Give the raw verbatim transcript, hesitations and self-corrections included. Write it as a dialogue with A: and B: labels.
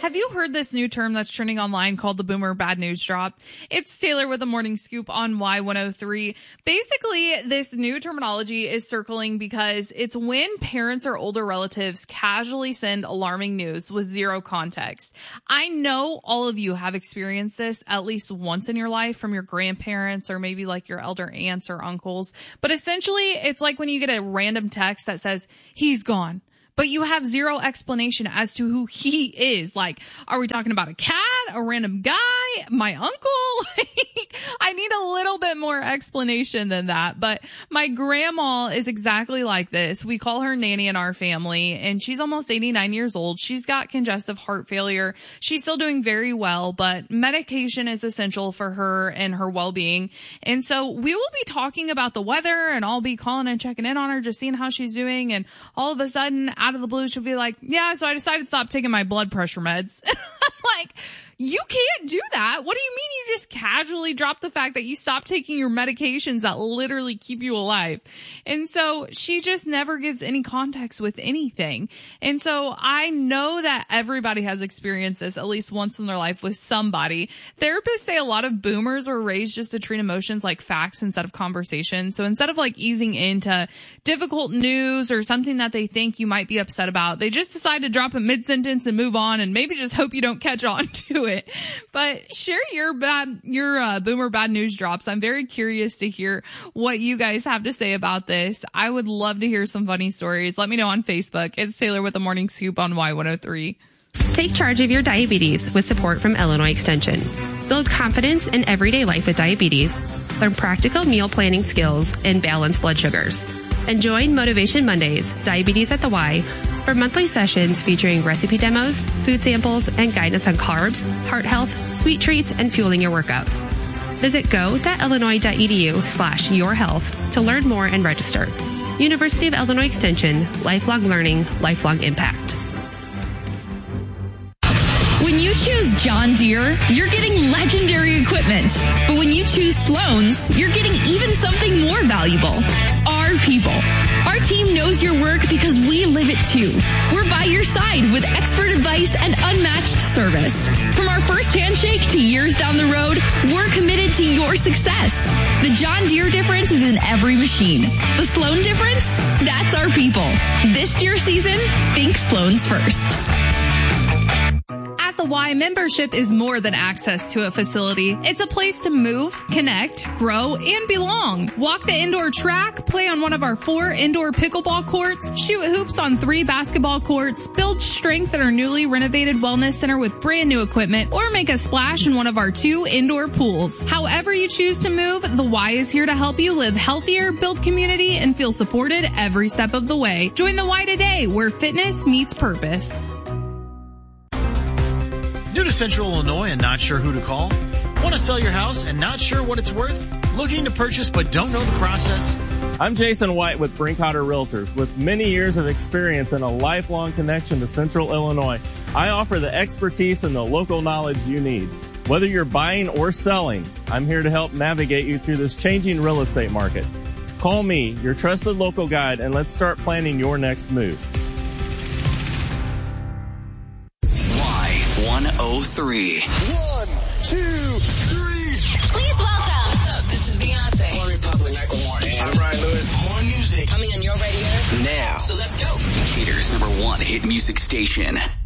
A: Have you heard this new term that's trending online called the Boomer Bad News Drop? It's Taylor with a morning scoop on Y one oh three. Basically, this new terminology is circling because it's when parents or older relatives casually send alarming news with zero context. I know all of you have experienced this at least once in your life from your grandparents or maybe like your elder aunts or uncles. But essentially, it's like when you get a random text that says, he's gone. But you have zero explanation as to who he is. Like, are we talking about a cat, a random guy, my uncle? I need a little bit more explanation than that. But my grandma is exactly like this. We call her Nanny in our family, and she's almost eighty-nine years old. She's got congestive heart failure. She's still doing very well, but medication is essential for her and her well-being. And so we will be talking about the weather, and I'll be calling and checking in on her, just seeing how she's doing. And all of a sudden, out of the blue, she'll be like, yeah, so I decided to stop taking my blood pressure meds. I'm like, you can't do that. What do you mean you just casually drop the fact that you stopped taking your medications that literally keep you alive? And so she just never gives any context with anything. And so I know that everybody has experienced this at least once in their life with somebody. Therapists say a lot of boomers were raised just to treat emotions like facts instead of conversation. So instead of like easing into difficult news or something that they think you might be upset about, they just decide to drop it mid-sentence and move on and maybe just hope you don't catch on to it. But share your bad, your uh, boomer bad news drops. I'm very curious to hear what you guys have to say about this. I would love to hear some funny stories. Let me know on Facebook. It's Taylor with the Morning Scoop on Y one oh three.
B: Take charge of your diabetes with support from Illinois Extension. Build confidence in everyday life with diabetes. Learn practical meal planning skills and balance blood sugars. And join Motivation Mondays, Diabetes at the Y, for monthly sessions featuring recipe demos, food samples, and guidance on carbs, heart health, sweet treats, and fueling your workouts. Visit go.illinois.edu slash your health to learn more and register. University of Illinois Extension, lifelong learning, lifelong impact.
C: When you choose John Deere, you're getting legendary equipment. But when you choose Sloan's, you're getting even something more valuable. Our people. Our team knows your work because we live it too. We're by your side with expert advice and unmatched service. From our first handshake to years down the road, we're committed to your success. The John Deere difference is in every machine. The Sloan difference? That's our people. This Deere season, think Sloan's first.
A: At the Y, membership is more than access to a facility. It's a place to move, connect, grow, and belong. Walk the indoor track, play on one of our four indoor pickleball courts, shoot hoops on three basketball courts, build strength at our newly renovated wellness center with brand new equipment, or make a splash in one of our two indoor pools. However you choose to move, the Y is here to help you live healthier, build community, and feel supported every step of the way. Join the Y today, where fitness meets purpose.
D: New to Central Illinois and not sure who to call? Want to sell your house and not sure what it's worth? Looking to purchase but don't know the process?
E: I'm Jason White with Brinkhotter Realtors. With many years of experience and a lifelong connection to Central Illinois, I offer the expertise and the local knowledge you need. Whether you're buying or selling, I'm here to help navigate you through this changing real estate market. Call me, your trusted local guide, and let's start planning your next move.
F: one oh three.
G: One, two, three.
C: Please welcome.
G: What's up? This is Beyonce. Corey Public, Michael Martin. I'm Ryan Lewis. More music coming on your radio.
F: Now.
G: So let's go.
F: Cater's number one hit music station.